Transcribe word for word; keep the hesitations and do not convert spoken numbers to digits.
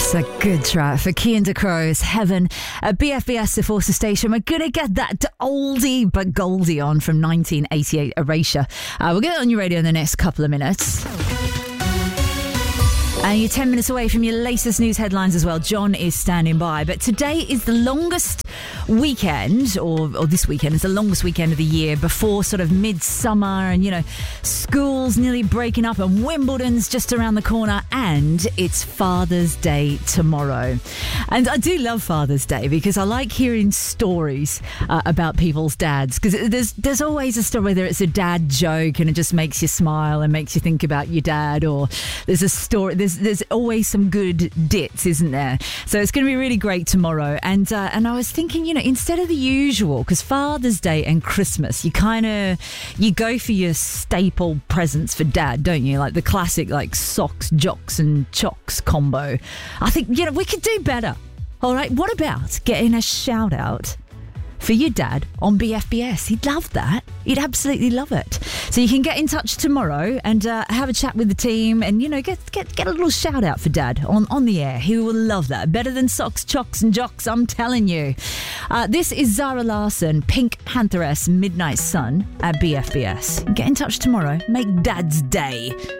It's a good track for Cian Ducrow's Heaven at B F B S The Forces Station. We're going to get that oldie but goldie on from nineteen eighty-eight Erasure. Uh, we'll get it on your radio in the next couple of minutes. And you're ten minutes away from your latest news headlines as well. John is standing by. But today is the longest weekend, or, or this weekend is the longest weekend of the year before sort of midsummer and, you know, school's nearly breaking up and Wimbledon's just around the corner, and it's Father's Day tomorrow. And I do love Father's Day because I like hearing stories uh, about people's dads, because there's, there's always a story, whether it's a dad joke and it just makes you smile and makes you think about your dad, or there's a story, there's There's always some good dits, isn't there? So it's going to be really great tomorrow. And uh, and I was thinking, you know, instead of the usual, because Father's Day and Christmas, you kind of, you go for your staple presents for dad, don't you? Like the classic, like socks, jocks and chocks combo. I think, you know, we could do better. All right, what about getting a shout out for your dad on B F B S? He'd love that. He'd absolutely love it. So you can get in touch tomorrow and uh, have a chat with the team and, you know, get get get a little shout out for dad on, on the air. He will love that. Better than socks, chocks and jocks, I'm telling you. Uh, this is Zara Larsson, Pink Pantheress, Midnight Sun at B F B S. Get in touch tomorrow. Make Dad's day.